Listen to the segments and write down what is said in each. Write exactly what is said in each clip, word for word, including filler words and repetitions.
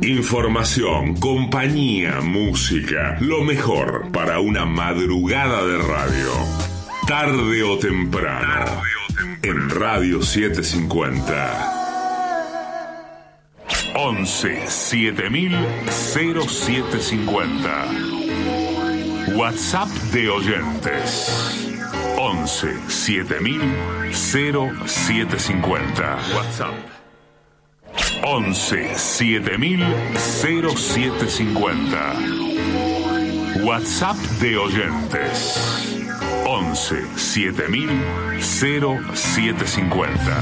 información, compañía, música, lo mejor para una madrugada de radio. Tarde o temprano, Tarde o temprano. En Radio setecientos cincuenta. once siete mil cero siete cincuenta. WhatsApp de oyentes. once siete mil cero siete cincuenta. WhatsApp. once siete mil cero siete cincuenta. WhatsApp de oyentes. once siete mil cero siete cincuenta.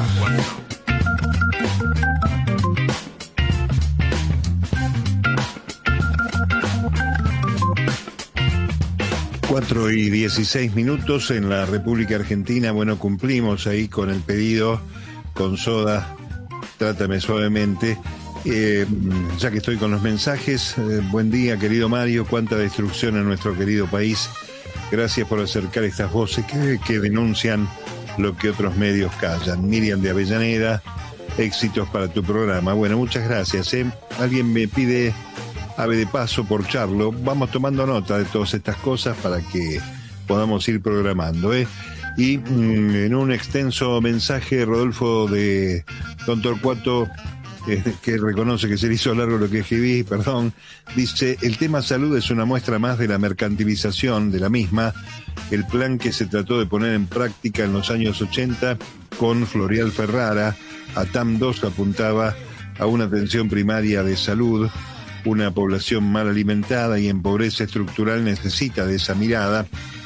cuatro y dieciséis minutos en la República Argentina. Bueno, cumplimos ahí con el pedido, con Soda, Trátame Suavemente. Eh, ya que estoy con los mensajes, eh, buen día, querido Mario, cuánta destrucción en nuestro querido país. Gracias por acercar estas voces que, que denuncian lo que otros medios callan. Miriam de Avellaneda, éxitos para tu programa. Bueno, muchas gracias. ¿eh? Alguien me pide ave de paso por Charlo. Vamos tomando nota de todas estas cosas para que podamos ir programando. ¿eh? Y mmm, en un extenso mensaje, Rodolfo de Don Torcuato, eh, que reconoce que se le hizo largo lo que escribí, perdón, dice: el tema salud es una muestra más de la mercantilización de la misma. El plan que se trató de poner en práctica en los años ochenta con Floreal Ferrara, a T A M dos, apuntaba a una atención primaria de salud. Una población mal alimentada y en pobreza estructural necesita de esa mirada.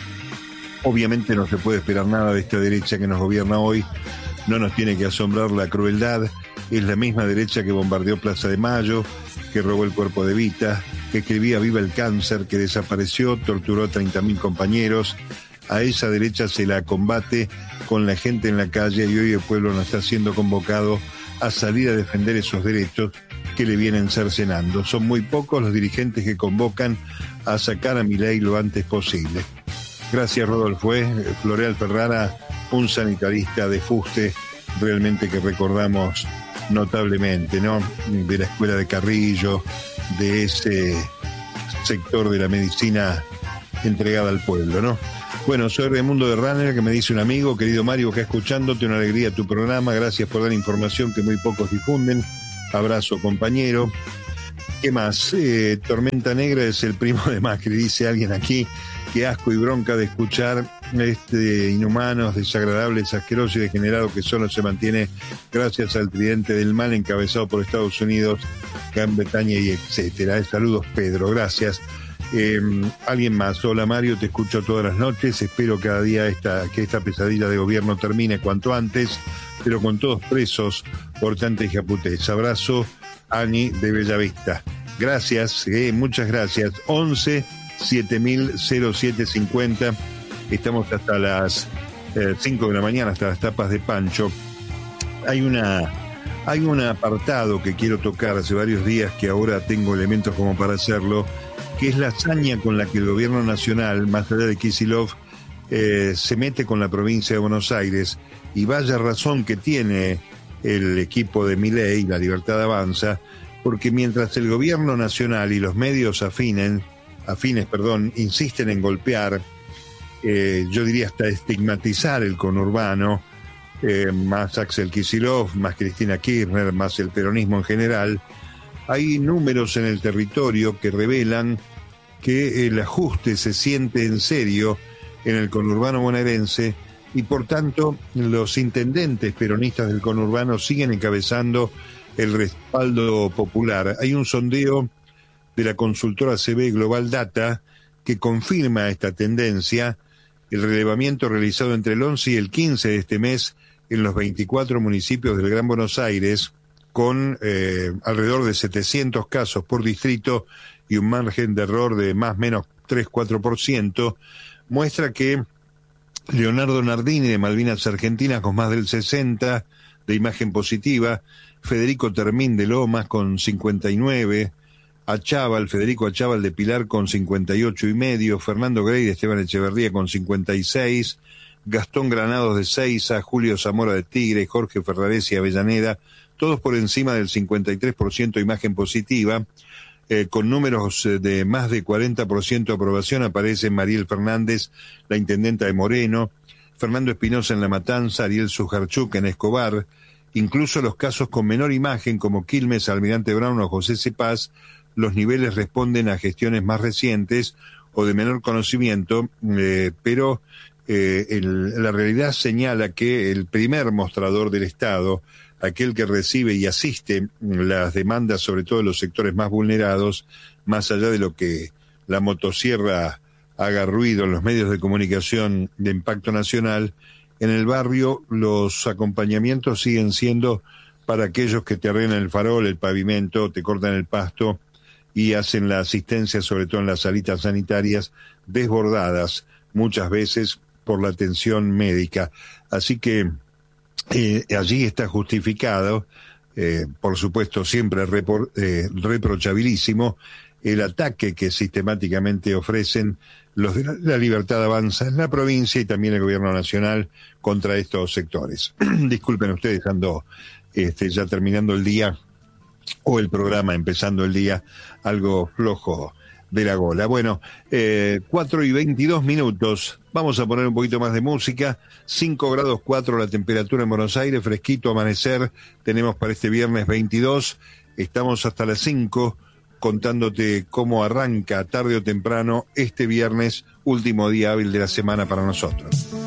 Obviamente no se puede esperar nada de esta derecha que nos gobierna hoy. No nos tiene que asombrar la crueldad. Es la misma derecha que bombardeó Plaza de Mayo, que robó el cuerpo de Evita, que escribía Viva el cáncer, que desapareció, torturó a treinta mil compañeros. A esa derecha se la combate con la gente en la calle y hoy el pueblo no está siendo convocado a salir a defender esos derechos que le vienen cercenando. Son muy pocos los dirigentes que convocan a sacar a Milei lo antes posible. Gracias, Rodolfo. ¿eh? Floreal Ferrara, un sanitarista de fuste, realmente que recordamos notablemente, ¿no? De la escuela de Carrillo, de ese sector de la medicina entregada al pueblo, ¿no? Bueno, soy Raimundo de Runner, que me dice un amigo: querido Mario, acá escuchándote, una alegría tu programa, gracias por dar información que muy pocos difunden. Abrazo, compañero. ¿Qué más? Eh, Tormenta Negra es el primo de Macri, dice alguien aquí. Qué asco y bronca de escuchar este inhumanos, desagradables, asquerosos y degenerados que solo se mantiene gracias al tridente del mal encabezado por Estados Unidos, Gran Bretaña y etcétera. Eh, saludos, Pedro, gracias. Eh, alguien más: hola Mario, te escucho todas las noches, espero cada día esta, que esta pesadilla de gobierno termine cuanto antes, pero con todos presos por tanta hijaputez. Abrazo, Ani de Bellavista. Gracias, eh, muchas gracias. once siete mil cero siete cincuenta. Estamos hasta las eh, cinco de la mañana, hasta las tapas de Pancho. Hay una hay un apartado que quiero tocar hace varios días, que ahora tengo elementos como para hacerlo, que es la hazaña con la que el gobierno nacional, más allá de Kicillof, eh, se mete con la provincia de Buenos Aires. Y vaya razón que tiene el equipo de Milei, La Libertad Avanza, porque mientras el gobierno nacional y los medios afinen, afines, perdón, insisten en golpear, eh, yo diría hasta estigmatizar el conurbano, eh, más Axel Kicillof, más Cristina Kirchner, más el peronismo en general, hay números en el territorio que revelan que el ajuste se siente en serio en el conurbano bonaerense y por tanto los intendentes peronistas del conurbano siguen encabezando el respaldo popular. Hay un sondeo de la consultora C B Global Data que confirma esta tendencia. El relevamiento realizado entre el once y el quince de este mes en los veinticuatro municipios del Gran Buenos Aires, con eh, alrededor de setecientos casos por distrito y un margen de error de más o menos tres a cuatro por ciento, muestra que Leonardo Nardini de Malvinas Argentinas con más del sesenta de imagen positiva, Federico Termín de Lomas con cincuenta y nueve, Achával, Federico Achával de Pilar con cincuenta y ocho y medio, Fernando Grey de Esteban Echeverría con cincuenta y seis, Gastón Granados de Seiza, Julio Zamora de Tigre, Jorge Ferraresi de Avellaneda, todos por encima del cincuenta y tres por ciento imagen positiva. Eh, con números de más de cuarenta por ciento de aprobación aparecen Mariel Fernández, la intendenta de Moreno, Fernando Espinosa en La Matanza, Ariel Sujarchuk en Escobar. Incluso los casos con menor imagen como Quilmes, Almirante Brown o José Cepaz, los niveles responden a gestiones más recientes o de menor conocimiento, eh, pero eh, el, la realidad señala que el primer mostrador del Estado, aquel que recibe y asiste las demandas, sobre todo de los sectores más vulnerados, más allá de lo que la motosierra haga ruido en los medios de comunicación de impacto nacional, en el barrio los acompañamientos siguen siendo para aquellos que te arreglan el farol, el pavimento, te cortan el pasto y hacen la asistencia, sobre todo en las salitas sanitarias, desbordadas muchas veces por la atención médica. Así que eh, allí está justificado, eh, por supuesto siempre repor, eh, reprochabilísimo, el ataque que sistemáticamente ofrecen los de la, la Libertad Avanza en la provincia y también el gobierno nacional contra estos sectores. Disculpen ustedes, ando este, ya terminando el día o el programa, empezando el día, algo flojo de la gola. Bueno, eh, cuatro y veintidós minutos, vamos a poner un poquito más de música. Cinco grados cuatro la temperatura en Buenos Aires, fresquito amanecer, tenemos para este viernes veintidós, estamos hasta las cinco contándote cómo arranca tarde o temprano este viernes, último día hábil de la semana para nosotros.